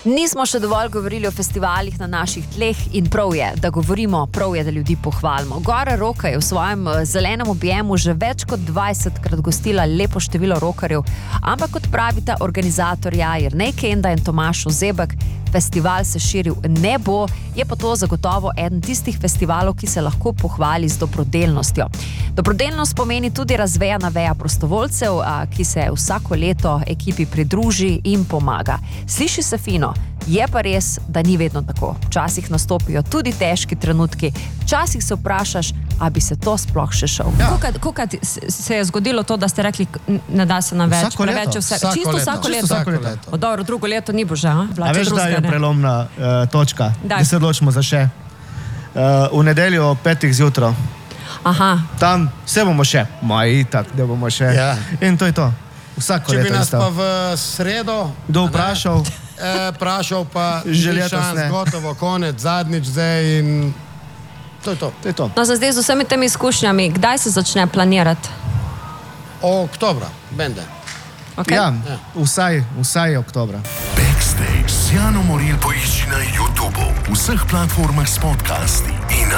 Nismo še dovolj govorili o festivalih na naših tleh in prav je, da govorimo, prav je, da ljudi pohvalimo. Gora Roka je v svojem zelenem objemu že več kot 20krat gostila lepo število rokarjev, ampak kot pravita organizatorja Jernej Kenda in Tomaž Ozebek, festival se širi v nebo, je pa to zagotovo eden tistih festivalov, ki se lahko pohvali z dobrodelnostjo. Dobrodelnost pomeni tudi razvejana veja prostovoljcev, ki se vsako leto ekipi pridruži in pomaga. Sliši se fino, je pa res, da ni vedno tako. Včasih nastopijo tudi težki trenutki, včasih se vprašaš, a bi se to sploh še šel. Ja. Kolikrat se je zgodilo to, da ste rekli, ne da se nam več? Vsako leto. Čisto vsako leto. Dobro, drugo leto ni bo že, a? A veš, da je prelomna točka, Daj. da se odločimo za še. V nedeljo ob 5 zjutraj. Aha. Tam vse bomo še. Itak, da bomo še. Ja. In to je to. Vsako Če leto bi nas isto. pa v sredo Kdo vprašal? vprašal pa Že ni letos šans, ne. gotovo, konec, zadnjič zdaj in to je to. To je to. No, zdaj z vsemi temi izkušnjami, kdaj se začne planirati? Oktobra, bende. Okay? Ja, vsaj oktobra. Backstage s Janom Moril poišči na YouTubeu, vseh platformah s podcasti in